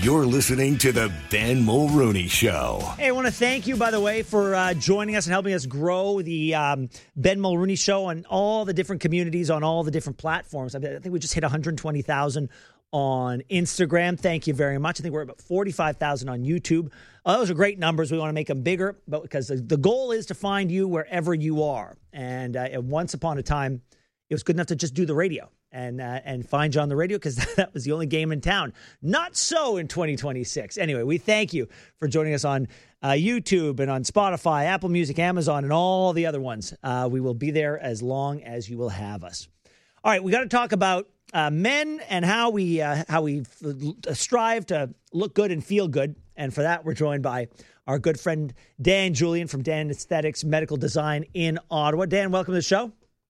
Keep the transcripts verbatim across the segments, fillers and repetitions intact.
You're listening to the Ben Mulrooney Show. Hey, I want to thank you, by the way, for uh, joining us and helping us grow the um, Ben Mulrooney Show on all the different communities, on all the different platforms. I think we just hit one hundred twenty thousand on Instagram. Thank you very much. I think we're about forty-five thousand on YouTube. Uh, those are great numbers. We want to make them bigger, but because the, the goal is to find you wherever you are. And uh, once upon a time, it was good enough to just do the radio and uh, and find you on the radio because that was the only game in town. Not so in twenty twenty-six. Anyway, we thank you for joining us on uh, YouTube and on Spotify, Apple Music, Amazon, and all the other ones. Uh, we will be there as long as you will have us. All right, we got to talk about uh, men and how we uh, how we strive to look good and feel good. And for that, we're joined by our good friend Dan Julian from Dan Aesthetics Medical Design in Ottawa. Dan, welcome to the show.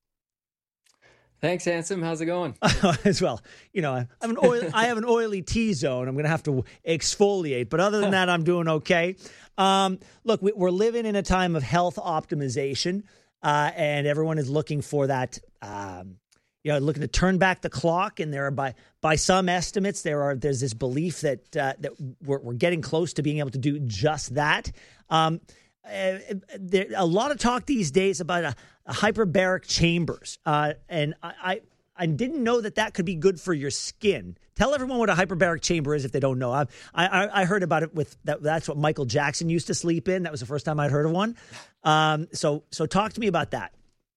Thanks, handsome. How's it going? As well, you know, I have an oil, I have an oily T-zone. I'm going to have to exfoliate, but other than that, I'm doing okay. Um, look, we, we're living in a time of health optimization, uh, and everyone is looking for that. Um, you know, looking to turn back the clock, and there are by by some estimates, there are there's this belief that uh, that we're, we're getting close to being able to do just that. Um, uh, there a lot of talk these days about a. hyperbaric chambers. Uh, and I, I I didn't know that that could be good for your skin. Tell everyone what a hyperbaric chamber is if they don't know. I I, I heard about it with that. That's what Michael Jackson used to sleep in. That was the first time I'd heard of one. Um, so so talk to me about that.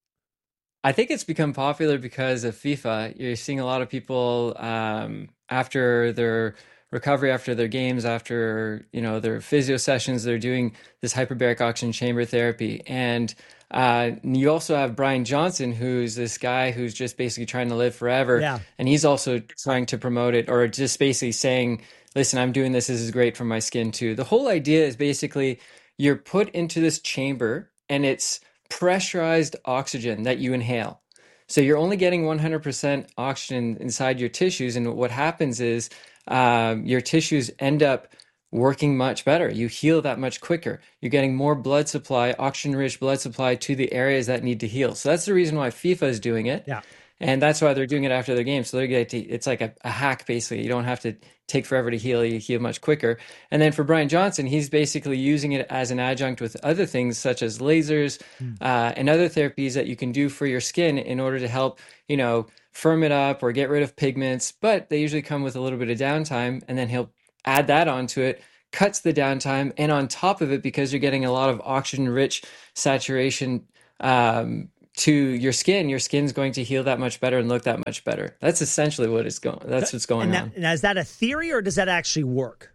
I think it's become popular because of FIFA. You're seeing a lot of people um, after their recovery, after their games, after you know their physio sessions, they're doing this hyperbaric oxygen chamber therapy. And Uh, you also have Brian Johnson, who's this guy who's just basically trying to live forever. Yeah. And he's also trying to promote it, or just basically saying, listen, I'm doing this. This is great for my skin too. The whole idea is basically you're put into this chamber and it's pressurized oxygen that you inhale. So you're only getting one hundred percent oxygen inside your tissues. And what happens is um, your tissues end up working much better. You heal that much quicker. You're getting more blood supply, oxygen-rich blood supply to the areas that need to heal. So that's the reason why FIFA is doing it. Yeah. And that's why they're doing it after their game. So they're getting to, it's like a, a hack, basically. You don't have to take forever to heal. You heal much quicker. And then for Brian Johnson, he's basically using it as an adjunct with other things such as lasers mm. uh, and other therapies that you can do for your skin in order to help, you know, firm it up or get rid of pigments. But they usually come with a little bit of downtime, and then he'll add that onto it, cuts the downtime, and on top of it, because you're getting a lot of oxygen-rich saturation um, to your skin, your skin's going to heal that much better and look that much better. That's essentially what is going. That's what's going and that, on. Now, is that a theory, or does that actually work?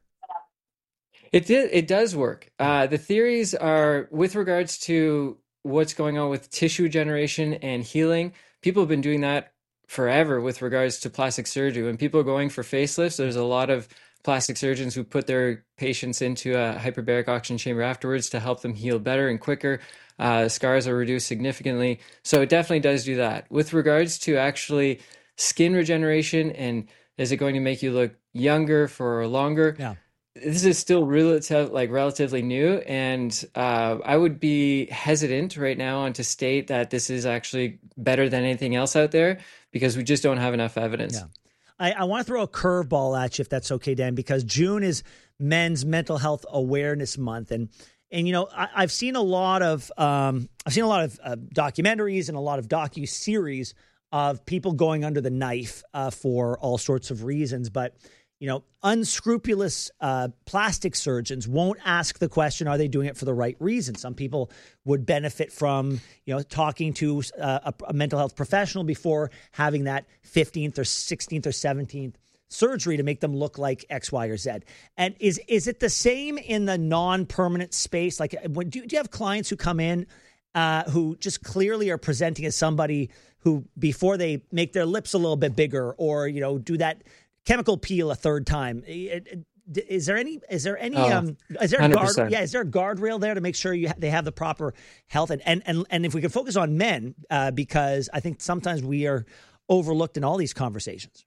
It did. It does work. Uh, the theories are with regards to what's going on with tissue generation and healing. People have been doing that forever with regards to plastic surgery. When people are going for facelifts, there's a lot of plastic surgeons who put their patients into a hyperbaric oxygen chamber afterwards to help them heal better and quicker. Uh, scars are reduced significantly. So it definitely does do that. With regards to actually skin regeneration and is it going to make you look younger for longer? Yeah. This is still relative, like relatively new. And uh, I would be hesitant right now on to state that this is actually better than anything else out there because we just don't have enough evidence. Yeah. I, I want to throw a curveball at you, if that's okay, Dan, because June is Men's Mental Health Awareness Month, and and you know I, I've seen a lot of um, I've seen a lot of uh, documentaries and a lot of docu-series of people going under the knife uh, for all sorts of reasons, but you know, unscrupulous uh, plastic surgeons won't ask the question, are they doing it for the right reason? Some people would benefit from, you know, talking to uh, a, a mental health professional before having that fifteenth or sixteenth or seventeenth surgery to make them look like X, Y, or Z. And is is it the same in the non-permanent space? Like, when, do, do you have clients who come in uh, who just clearly are presenting as somebody who, before they make their lips a little bit bigger or, you know, do that chemical peel a third time? Is there any? Is there any? Oh, um, is there a one hundred guard? percent. Yeah, is there a guardrail there to make sure you ha- they have the proper health? And and and and if we can focus on men, uh, because I think sometimes we are overlooked in all these conversations.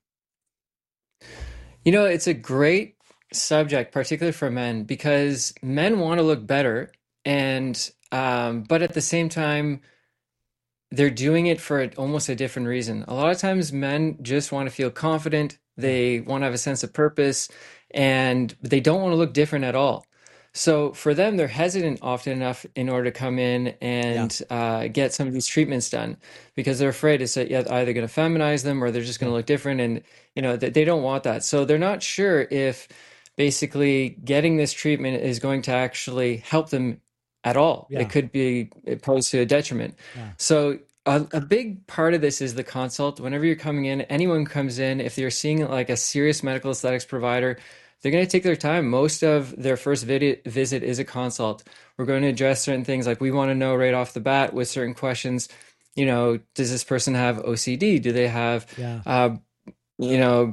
You know, it's a great subject, particularly for men, because men want to look better, and um, but at the same time, they're doing it for almost a different reason. A lot of times men just want to feel confident, They want to have a sense of purpose, and they don't want to look different at all. So for them, they're hesitant often enough in order to come in and yeah. uh, get some of these treatments done, because they're afraid it's either going to feminize them or they're just going to look different. And, you know, they don't want that. So they're not sure if basically getting this treatment is going to actually help them at all. Yeah. It could be opposed to a detriment. Yeah. So a, a big part of this is the consult. Whenever you're coming in, anyone comes in, if you're seeing like a serious medical aesthetics provider, they're going to take their time. Most of their first vid- visit is a consult. We're going to address certain things, like we want to know right off the bat with certain questions, you know, does this person have O C D? Do they have, yeah. uh, you know,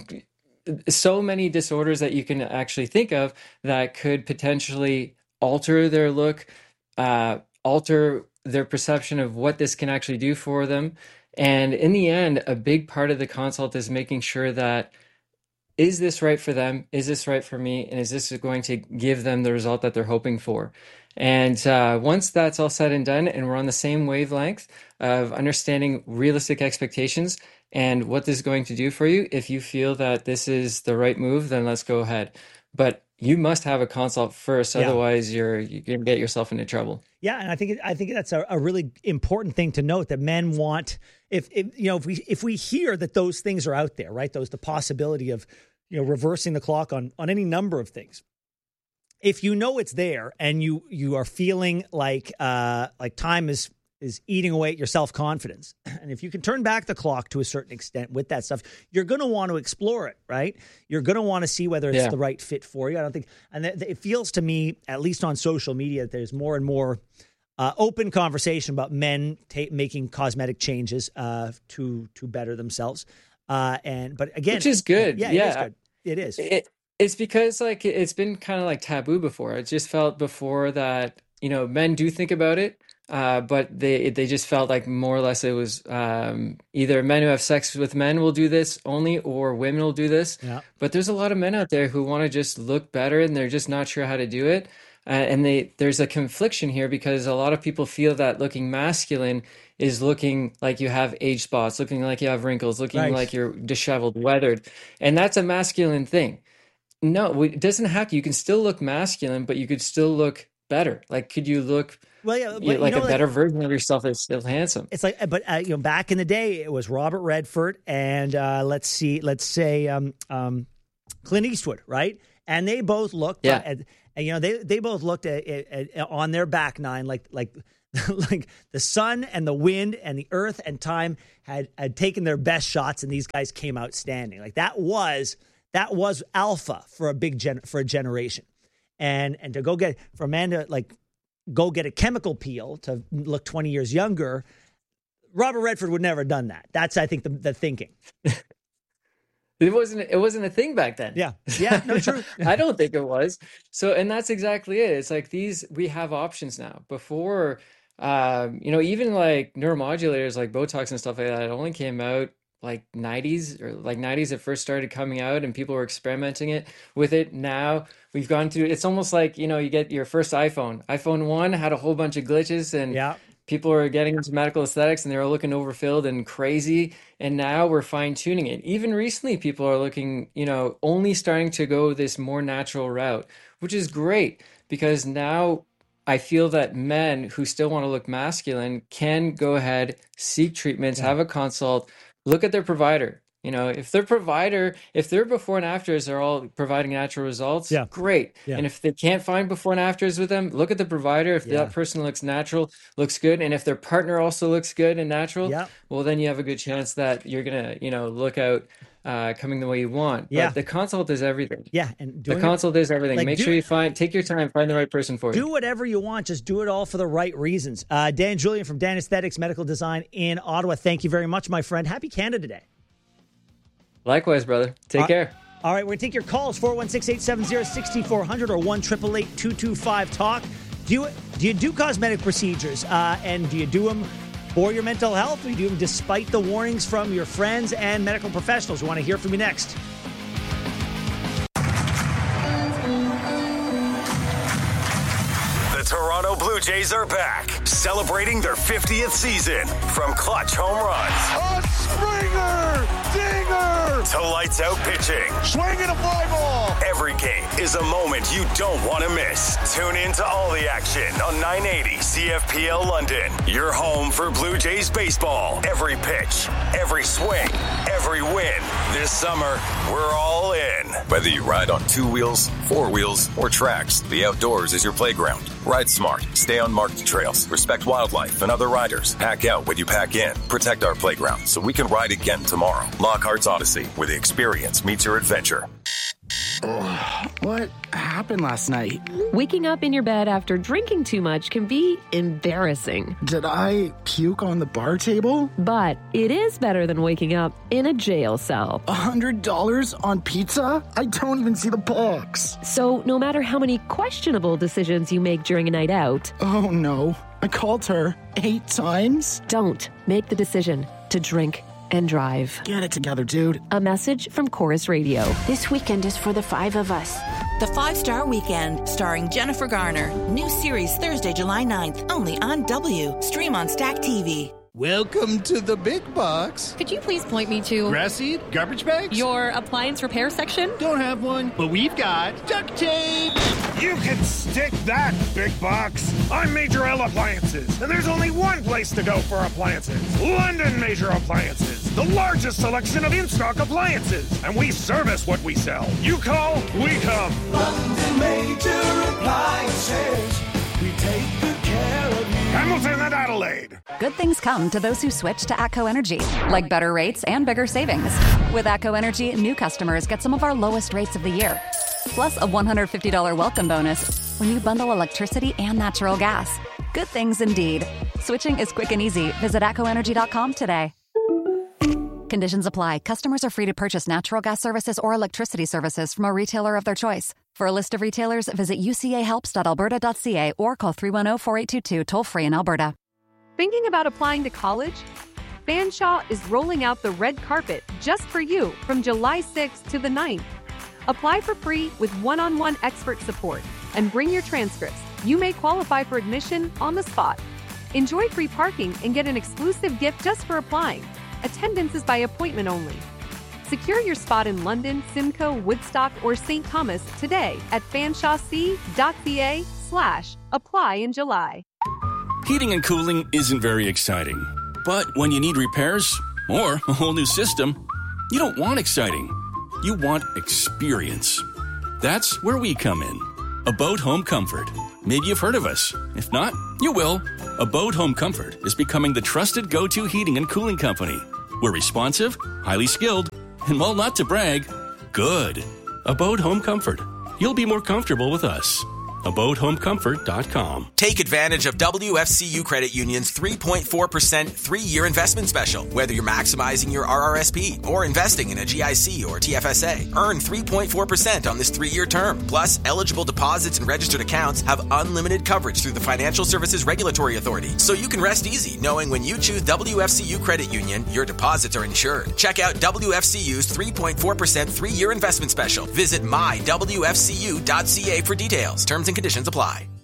so many disorders that you can actually think of that could potentially alter their look, uh, alter their perception of what this can actually do for them. And in the end, a big part of the consult is making sure that, is this right for them? Is this right for me? And is this going to give them the result that they're hoping for? And uh, once that's all said and done, and we're on the same wavelength of understanding realistic expectations and what this is going to do for you, if you feel that this is the right move, then let's go ahead. But you must have a consult first, yeah. otherwise you're you're going to get yourself into trouble. Yeah, and I think I think that's a, a really important thing to note, that men want, if, if you know if we if we hear that those things are out there, right? Those the possibility of, you know, reversing the clock on on any number of things. If you know it's there and you you are feeling like uh, like time is is eating away at your self-confidence, and if you can turn back the clock to a certain extent with that stuff, you're going to want to explore it, right? You're going to want to see whether it's yeah. the right fit for you. I don't think, and th- it feels to me, at least on social media, that there's more and more uh, open conversation about men ta- making cosmetic changes uh, to to better themselves. Uh, and but again, which is good. Yeah, yeah. it is good. It is. It, it's because like it's been kind of like taboo before. It just felt before that, you know, men do think about it, uh, but they they just felt like more or less it was um, either men who have sex with men will do this only, or women will do this. Yeah. But there's a lot of men out there who want to just look better, and they're just not sure how to do it. Uh, and they there's a confliction here, because a lot of people feel that looking masculine is looking like you have age spots, looking like you have wrinkles, looking right. like you're disheveled, weathered. And that's a masculine thing. No, it doesn't have to. You can still look masculine, but you could still look better. Like, could you look well, yeah, but, you know, like you know, a better like, version of yourself that's still handsome? It's like, but uh, you know, back in the day, it was Robert Redford and uh, let's see, let's say um, um, Clint Eastwood, right? And they both looked, yeah. at, and you know, they they both looked at, at, at on their back nine like like. like the sun and the wind and the earth and time had, had taken their best shots, and these guys came out standing. Like that was that was alpha for a big gen for a generation, and and to go get for a man to like go get a chemical peel to look twenty years younger, Robert Redford would never have done that. That's I think the the thinking. It wasn't. It wasn't a thing back then. Yeah, yeah, no, true. I don't think it was. So, and that's exactly it. It's like these. We have options now. Before. Um, you know, even like neuromodulators like Botox and stuff like that, it only came out like nineties or like nineties. It first started coming out, and people were experimenting it with it. Now we've gone through, it's almost like, you know, you get your first iPhone. iPhone one had a whole bunch of glitches, and yeah. people are getting into medical aesthetics, and they're looking overfilled and crazy. And now we're fine tuning it. Even recently, people are looking, you know, only starting to go this more natural route, which is great, because now I feel that men who still want to look masculine can go ahead, seek treatments, yeah. have a consult, look at their provider. You know, if their provider, if their before and afters are all providing natural results, yeah. great. Yeah. And if they can't find before and afters with them, look at the provider. If yeah. that person looks natural, looks good, and if their partner also looks good and natural, yeah. well, then you have a good chance that you're going to, you know, look out uh, coming the way you want. Yeah. But the consult is everything. Yeah. And the consult is everything. Like, Make do, sure you find, take your time, find the right person for do you. Do whatever you want. Just do it all for the right reasons. Uh, Dan Julian from Dan Aesthetics Medical Design in Ottawa. Thank you very much, my friend. Happy Canada Day. Likewise, brother. Take uh, care. All right, we're going to take your calls, four one six, eight seven zero, six four zero zero or one eight eight eight, two two five, talk. Do you, do you do cosmetic procedures, uh, and do you do them for your mental health, or do you do them despite the warnings from your friends and medical professionals? We want to hear from you next. The Toronto Blue Jays are back, celebrating their fiftieth season from clutch home runs. A Springer! Dinger! to lights out pitching. Swinging a fly ball. Every game is a moment you don't want to miss. Tune in to all the action on nine eighty C F P L London. Your home for Blue Jays baseball. Every pitch, every swing, every win. This summer, we're all in. Whether you ride on two wheels, four wheels, or tracks, the outdoors is your playground. Ride smart. Stay on marked trails. Respect wildlife and other riders. Pack out when you pack in. Protect our playground so we can ride again tomorrow. Lockhart's Odyssey, where the experience meets your adventure. Oh, what happened last night? Waking up in your bed after drinking too much can be embarrassing. Did I puke on the bar table? But it is better than waking up in a jail cell. A hundred dollars on pizza? I don't even see the box. So no matter how many questionable decisions you make during a night out... Oh no, I called her eight times? Don't make the decision to drink and drive. Get it together, dude. A message from Chorus Radio. This weekend is for the five of us. The Five Star Weekend, starring Jennifer Garner. New series Thursday, July ninth, only on W. Stream on Stack T V. Welcome to the big box. Could you please point me to... Grass seed? Garbage bags? Your appliance repair section? Don't have one, but we've got duct tape. You can stick that, big box. I'm Major L Appliances, and there's only one place to go for appliances. London Major Appliances, the largest selection of in-stock appliances. And we service what we sell. You call, we come. London Major Appliances. We take good care of you. Hamilton and Adelaide. Good things come to those who switch to ATCO Energy, like better rates and bigger savings. With ATCO Energy, new customers get some of our lowest rates of the year, plus a one hundred fifty dollars welcome bonus when you bundle electricity and natural gas. Good things indeed. Switching is quick and easy. Visit atco energy dot com today. Conditions apply. Customers are free to purchase natural gas services or electricity services from a retailer of their choice. For a list of retailers, visit u c a helps dot alberta dot c a or call three one zero, four eight two two toll-free in Alberta. Thinking about applying to college? Fanshawe is rolling out the red carpet just for you from July sixth to the ninth. Apply for free with one-on-one expert support and bring your transcripts. You may qualify for admission on the spot. Enjoy free parking and get an exclusive gift just for applying. Attendance is by appointment only. Secure your spot in London, Simcoe, Woodstock, or Saint Thomas today at fanshawec dot c a slash apply in July. Heating and cooling isn't very exciting. But when you need repairs or a whole new system, you don't want exciting. You want experience. That's where we come in. Abode Home Comfort. Maybe you've heard of us. If not, you will. Abode Home Comfort is becoming the trusted go-to heating and cooling company. We're responsive, highly skilled, and while not to brag, good. Abode Home Comfort. You'll be more comfortable with us. abode home comfort dot com. Take advantage of W F C U Credit Union's three point four percent three-year investment special. Whether you're maximizing your R R S P or investing in a G I C or T F S A, earn three point four percent on this three-year term. Plus, eligible deposits and registered accounts have unlimited coverage through the Financial Services Regulatory Authority. So you can rest easy knowing when you choose W F C U Credit Union, your deposits are insured. Check out W F C U's three point four percent three-year investment special. Visit my w f c u dot c a for details. Terms and conditions apply.